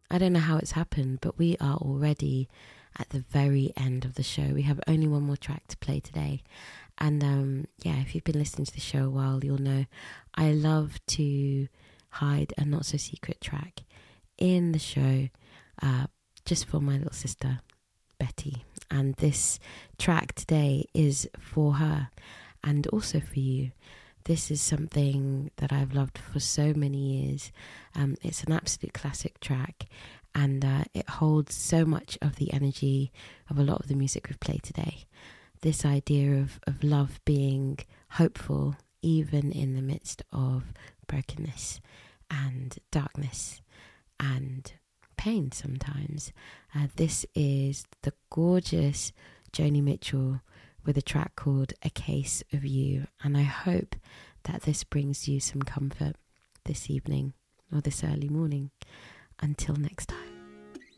I don't know how it's happened, but we are already at the very end of the show. We have only one more track to play today. And if you've been listening to the show a while, you'll know I love to hide a not so secret track in the show just for my little sister, Betty. And this track today is for her and also for you. This is something that I've loved for so many years. It's an absolute classic track, and it holds so much of the energy of a lot of the music we've played today. This idea of love being hopeful even in the midst of brokenness and darkness and pain sometimes. This is the gorgeous Joni Mitchell with a track called A Case of You, and I hope that this brings you some comfort this evening or this early morning. Until next time.